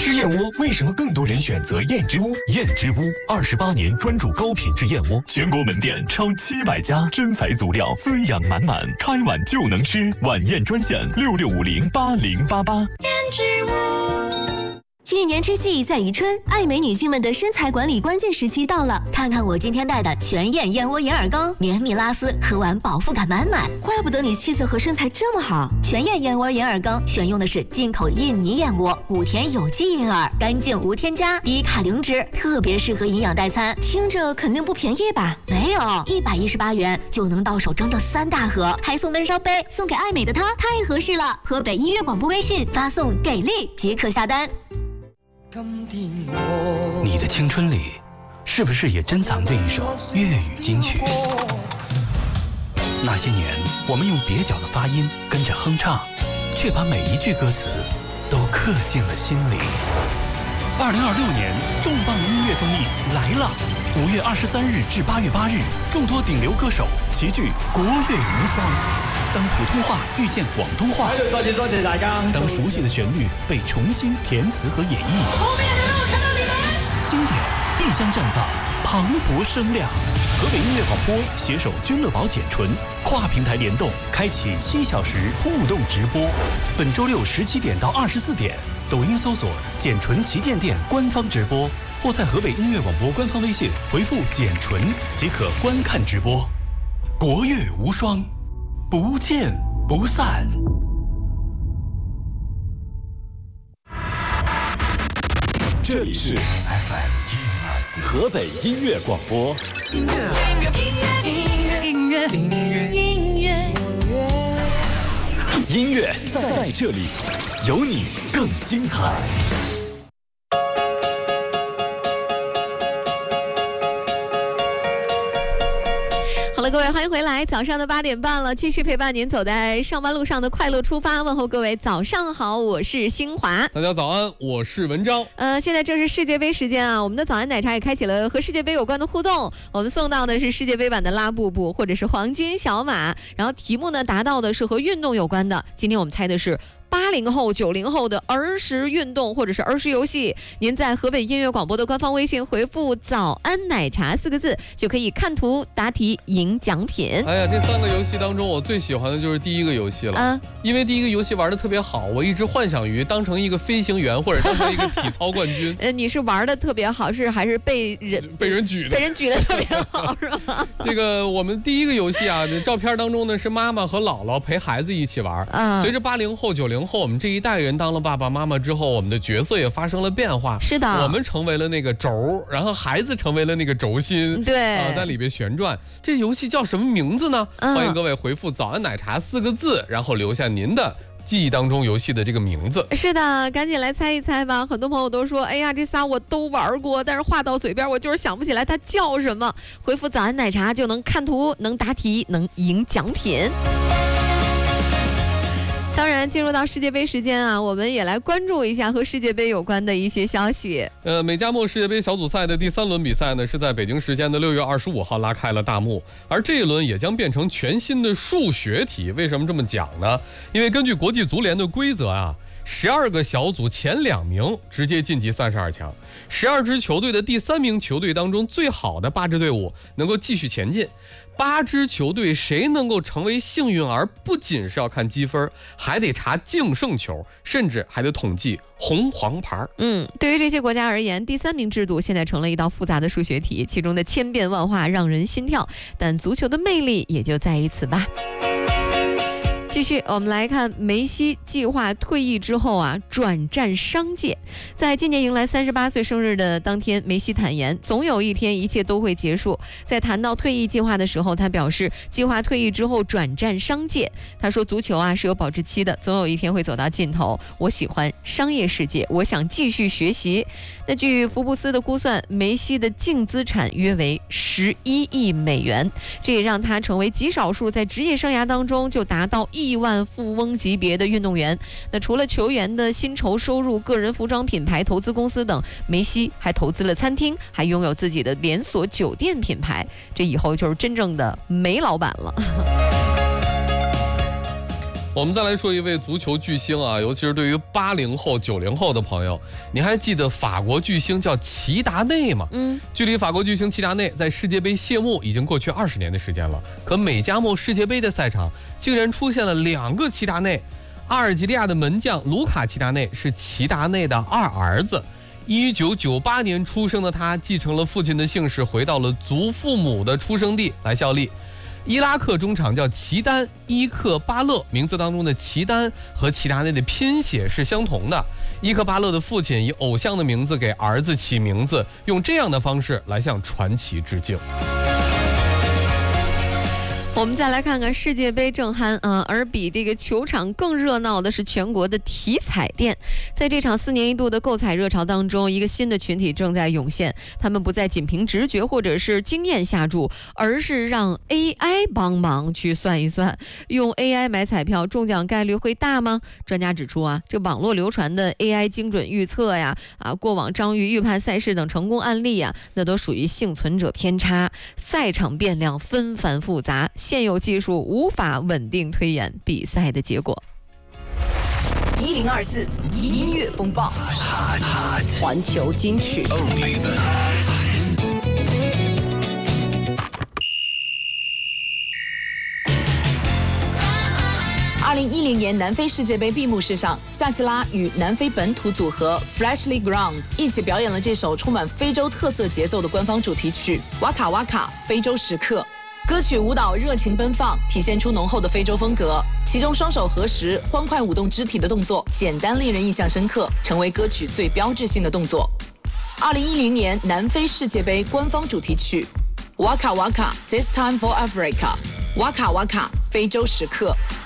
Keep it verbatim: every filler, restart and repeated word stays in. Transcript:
吃燕窝为什么更多人选择燕之屋？ 燕之屋二十八年专注高品质燕窝，全国门店超七百家，真材足料，滋养满满，开碗就能吃。晚宴专线六六五零八零八八。 燕之屋。一年之计在于春，爱美女性们的身材管理关键时期到了。 看看我今天带的全燕燕窝银耳羹，绵密拉丝，喝完饱腹感满满。 怪不得你气色和身材这么好。 全燕燕窝银耳羹选用的是进口印尼燕窝，谷田有机银耳，干净无添加，低卡零脂，特别适合营养代餐。 听着肯定不便宜吧？ 没有，一百一十八元就能到手整整三大盒，还送温烧杯，送给爱美的她，太合适了。河北音乐广播微信发送“给力”即可下单。 你的青春里，是不是也珍藏着一首粤语金曲？那些年，我们用蹩脚的发音跟着哼唱，却把每一句歌词都刻进了心里。二零二六年重磅音乐综艺来了！五月二十三日至八月八日，众多顶流歌手齐聚国乐无双。当普通话遇见广东话， 多谢多谢大家。 当熟悉的旋律被重新填词和演绎， 后面的我看到你们。 经典必将绽放磅礴声量。河北音乐广播携手君乐宝简纯，跨平台联动，开启七小时互动直播。本周六十七点到二十四点，抖音搜索简纯旗舰店官方直播，或在河北音乐广播官方微信回复简纯即可观看直播。国乐无双，不见不散。 这里是 F M 一零二四河北音乐广播。音乐，音乐，音乐，音乐，音乐，音乐，音乐在在这里，有你更精彩。 好了，各位，欢迎回来。早上的八点半了，继续陪伴您走在上班路上的快乐出发。问候各位，早上好，我是新华。 大家早安，我是文章。 呃，现在正是世界杯时间啊，我们的早安奶茶也开启了和世界杯有关的互动。我们送到的是世界杯版的拉布布或者是黄金小马，然后题目呢达到的是和运动有关的。今天我们猜的是八零后、九零后的儿时运动或者是儿时游戏，您在河北音乐广播的官方微信回复“早安奶茶”四个字，就可以看图答题赢奖品。 哎呀，这三个游戏当中，我最喜欢的就是第一个游戏了，啊、因为第一个游戏玩的特别好，我一直幻想于当成一个飞行员或者当成一个体操冠军。 呃，你是玩的特别好，是还是被人被人举的？ 被人举的特别好，是吧？ 这个我们第一个游戏啊，照片当中呢是妈妈和姥姥陪孩子一起玩。啊、随着八零后、九零后，我们这一代人当了爸爸妈妈之后，我们的角色也发生了变化。 是的， 我们成为了那个轴，然后孩子成为了那个轴心。 对啊，在里边旋转。这游戏叫什么名字呢？嗯、欢迎各位回复“早安奶茶”四个字，然后留下您的记忆当中游戏的这个名字。 是的，赶紧来猜一猜吧。很多朋友都说，哎呀，这仨我都玩过，但是话到嘴边我就是想不起来它叫什么。回复“早安奶茶”就能看图，能答题，能赢奖品。当然，进入到世界杯时间啊，我们也来关注一下和世界杯有关的一些消息。 呃，美加墨世界杯小组赛的第三轮比赛呢，是在北京时间的六月二十五号拉开了大幕，而这一轮也将变成全新的数学题。为什么这么讲呢？因为根据国际足联的规则啊，十二个小组前两名直接晋级三十二强，十二支球队的第三名球队当中最好的八支队伍能够继续前进。八支球队谁能够成为幸运儿，不仅是要看积分，还得查净胜球，甚至还得统计红黄牌。 嗯，对于这些国家而言，第三名制度现在成了一道复杂的数学题，其中的千变万化让人心跳，但足球的魅力也就在于此吧。继续，我们来看梅西计划退役之后啊，转战商界。在今年迎来三十八岁生日的当天，梅西坦言，总有一天一切都会结束。在谈到退役计划的时候，他表示计划退役之后转战商界。他说，足球啊是有保质期的，总有一天会走到尽头。我喜欢商业世界，我想继续学习。那据福布斯的估算，梅西的净资产约为十一亿美元，这也让他成为极少数在职业生涯当中就达到亿万富翁级别的运动员。那除了球员的薪酬收入、个人服装品牌、投资公司等，梅西还投资了餐厅，还拥有自己的连锁酒店品牌。这以后就是真正的梅老板了。 我们再来说一位足球巨星啊，尤其是对于八零后、九零后的朋友，你还记得法国巨星叫齐达内吗？嗯，距离法国巨星齐达内在世界杯谢幕已经过去二十年的时间了，可美加墨世界杯的赛场竟然出现了两个齐达内。阿尔及利亚的门将卢卡齐达内是齐达内的二儿子，一九九八年出生的他继承了父亲的姓氏，回到了祖父母的出生地来效力。伊拉克中场叫齐丹伊克巴勒，名字当中的齐丹和齐达内的拼写是相同的。伊克巴勒的父亲以偶像的名字给儿子起名字，用这样的方式来向传奇致敬。 我们再来看看世界杯正酣啊，而比这个球场更热闹的是全国的体彩店。在这场四年一度的购彩热潮当中，一个新的群体正在涌现，他们不再仅凭直觉或者是经验下注，而是让 A I 帮忙去算一算，用 A I 买彩票中奖概率会大吗？专家指出啊，这网络流传的 A I 精准预测呀，啊过往章鱼预判赛事等成功案例啊，那都属于幸存者偏差，赛场变量纷繁复杂。现有技术无法稳定推演比赛的结果。 一零二四音乐风暴，环球金曲。二零一零年南非世界杯闭幕式上，夏奇拉与南非本土组合 Freshly Ground 一起表演了这首充满非洲特色节奏的官方主题曲《瓦卡瓦卡非洲时刻》。歌曲舞蹈热情奔放，体现出浓厚的非洲风格，其中双手合十、欢快舞动肢体的动作，简单令人印象深刻，成为歌曲最标志性的动作。二零一零年南非世界杯官方主题曲 Waka Waka This Time for Africa 瓦卡瓦卡非洲时刻。